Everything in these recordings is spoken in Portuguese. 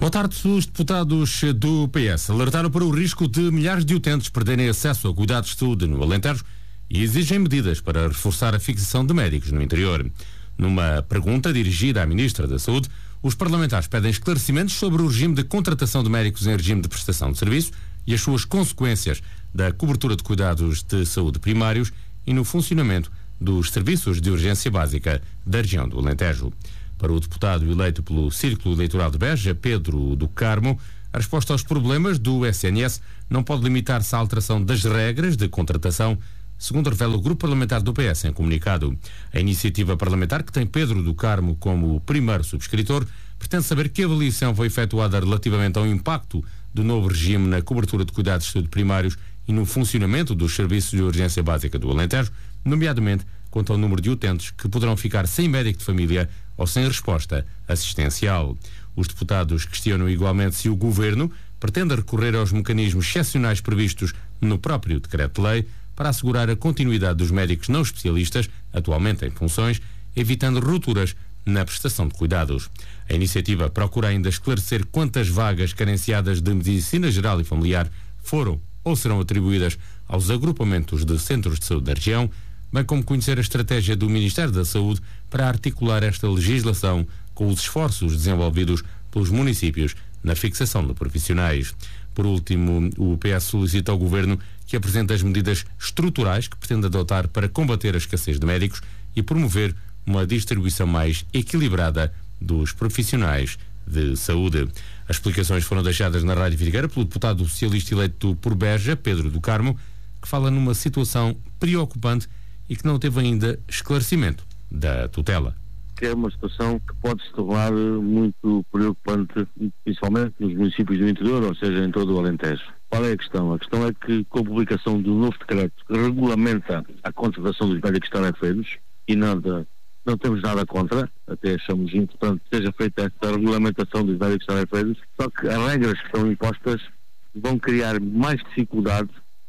Boa tarde. Os deputados do PS alertaram para o risco de milhares de utentes perderem acesso a cuidados de saúde no Alentejo e exigem medidas para reforçar a fixação de médicos no interior. Numa pergunta dirigida à Ministra da Saúde, os parlamentares pedem esclarecimentos sobre o regime de contratação de médicos em regime de prestação de serviço e as suas consequências da cobertura de cuidados de saúde primários e no funcionamento dos serviços de urgência básica da região do Alentejo. Para o deputado eleito pelo Círculo Eleitoral de Beja, Pedro do Carmo, a resposta aos problemas do SNS não pode limitar-se à alteração das regras de contratação, segundo revela o Grupo Parlamentar do PS em comunicado. A iniciativa parlamentar, que tem Pedro do Carmo como primeiro subscritor, pretende saber que avaliação foi efetuada relativamente ao impacto do novo regime na cobertura de cuidados de saúde primários e no funcionamento dos serviços de urgência básica do Alentejo, nomeadamente quanto ao número de utentes que poderão ficar sem médico de família ou sem resposta assistencial. Os deputados questionam igualmente se o Governo pretende recorrer aos mecanismos excepcionais previstos no próprio Decreto-Lei para assegurar a continuidade dos médicos não especialistas, atualmente em funções, evitando rupturas na prestação de cuidados. A iniciativa procura ainda esclarecer quantas vagas carenciadas de medicina geral e familiar foram ou serão atribuídas aos agrupamentos de centros de saúde da região, bem como conhecer a estratégia do Ministério da Saúde para articular esta legislação com os esforços desenvolvidos pelos municípios na fixação de profissionais. Por último, o PS solicita ao Governo que apresente as medidas estruturais que pretende adotar para combater a escassez de médicos e promover uma distribuição mais equilibrada dos profissionais de saúde. As explicações foram deixadas na Rádio Vidigueira pelo deputado socialista eleito por Beja, Pedro do Carmo, que fala numa situação preocupante e que não teve ainda esclarecimento da tutela. Que é uma situação que pode se tornar muito preocupante, principalmente nos municípios do interior, ou seja, em todo o Alentejo. Qual é a questão? A questão é que, com a publicação do novo decreto que regulamenta a contratação dos médicos tarefeiros, e não temos nada contra, até achamos importante que seja feita esta regulamentação dos médicos tarefeiros, só que as regras que são impostas vão criar mais dificuldade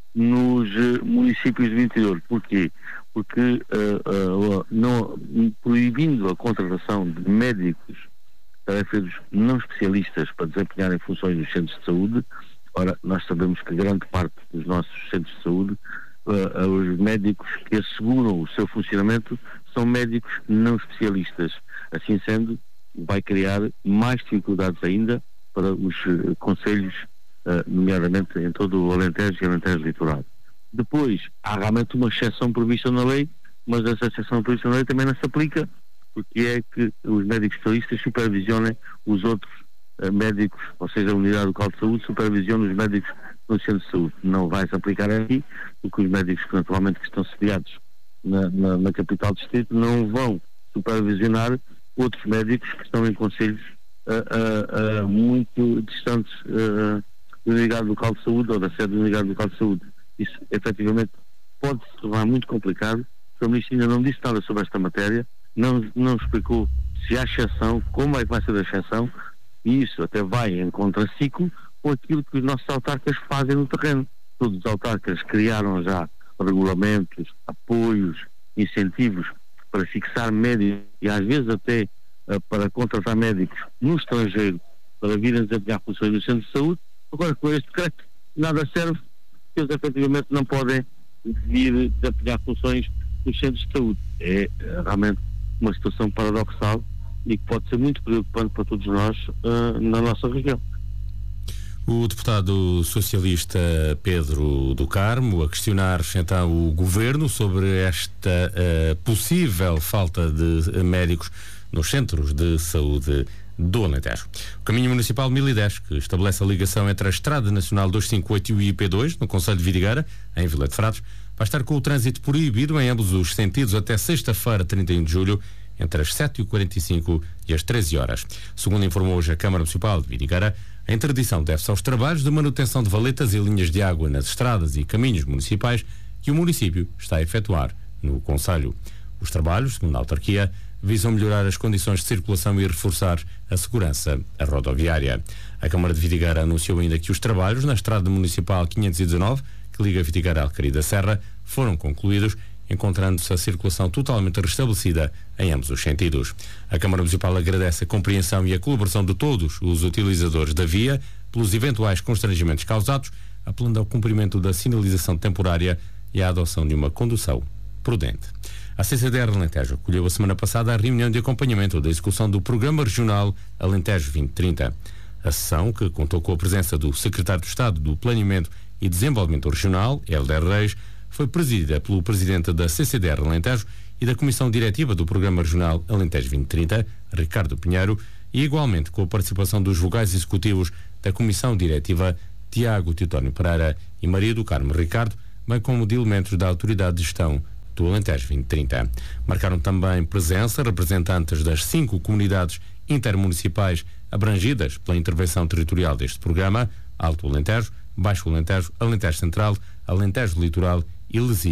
nos municípios do interior. Porquê? Porque proibindo a contratação de médicos tarefeiros não especialistas para desempenharem funções nos centros de saúde, ora, nós sabemos que grande parte dos nossos centros de saúde, os médicos que asseguram o seu funcionamento são médicos não especialistas. Assim sendo, vai criar mais dificuldades ainda para os concelhos, nomeadamente em todo o Alentejo e Alentejo Litoral. Depois, há realmente uma exceção prevista na lei, mas essa exceção prevista na lei também não se aplica, porque é que os médicos especialistas supervisionem os outros médicos, ou seja, a unidade local de saúde supervisiona os médicos no centro de saúde. Não vai se aplicar aqui, porque os médicos que naturalmente que estão sediados na capital do distrito não vão supervisionar outros médicos que estão em concelhos muito distantes da unidade local de saúde ou da sede da unidade local de saúde. Isso, efetivamente, pode se tornar muito complicado. O Ministro ainda não disse nada sobre esta matéria, não explicou se há exceção, como é que vai ser a exceção, e isso até vai em contraciclo com aquilo que os nossos autarcas fazem no terreno. Todos os autarcas criaram já regulamentos, apoios, incentivos para fixar médicos e às vezes até para contratar médicos no estrangeiro para virem desempenhar funções no centro de saúde. Agora, com este decreto, nada serve, porque eles efetivamente não podem vir desempenhar funções nos centros de saúde. É realmente uma situação paradoxal e que pode ser muito preocupante para todos nós na nossa região. O deputado socialista Pedro do Carmo a questionar então o Governo sobre esta possível falta de médicos nos centros de saúde do Alentejo. O Caminho Municipal 1010, que estabelece a ligação entre a Estrada Nacional 258 e o IP2, no concelho de Vidigueira, em Vila de Frades, vai estar com o trânsito proibido em ambos os sentidos até sexta-feira, 31 de julho, entre as 7h45 e as 13 horas. Segundo informou hoje a Câmara Municipal de Vidigueira, a interdição deve-se aos trabalhos de manutenção de valetas e linhas de água nas estradas e caminhos municipais que o município está a efetuar no concelho. Os trabalhos, segundo a autarquia, visam melhorar as condições de circulação e reforçar a segurança rodoviária. A Câmara de Vidigueira anunciou ainda que os trabalhos na estrada municipal 519, que liga Vidigueira à Alcaria da Serra, foram concluídos, encontrando-se a circulação totalmente restabelecida em ambos os sentidos. A Câmara Municipal agradece a compreensão e a colaboração de todos os utilizadores da via pelos eventuais constrangimentos causados, apelando ao cumprimento da sinalização temporária e à adoção de uma condução prudente. A CCDR Alentejo acolheu a semana passada a reunião de acompanhamento da execução do Programa Regional Alentejo 2030. A sessão, que contou com a presença do Secretário de Estado do Planeamento e Desenvolvimento Regional, Hélder Reis, foi presidida pelo Presidente da CCDR Alentejo e da Comissão Diretiva do Programa Regional Alentejo 2030, Ricardo Pinheiro, e igualmente com a participação dos vogais executivos da Comissão Diretiva, Tiago Titónio Pereira e Maria do Carmo Ricardo, bem como de elementos da Autoridade de Gestão do Alentejo 2030. Marcaram também presença representantes das 5 comunidades intermunicipais abrangidas pela intervenção territorial deste programa: Alto Alentejo, Baixo Alentejo, Alentejo Central, Alentejo Litoral e Lesía.